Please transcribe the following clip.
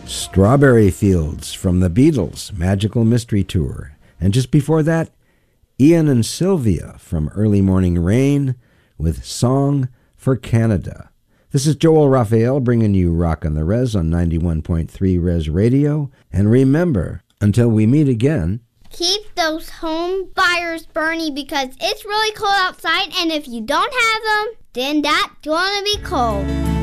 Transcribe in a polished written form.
Strawberry Fields from the Beatles' Magical Mystery Tour. And just before that, Ian and Sylvia from Early Morning Rain with Song for Canada. This is Joel Raphael bringing you Rock on the Res on 91.3 Res Radio. And remember, until we meet again, keep those home fires burning because it's really cold outside, and if you don't have them, then that's gonna be cold.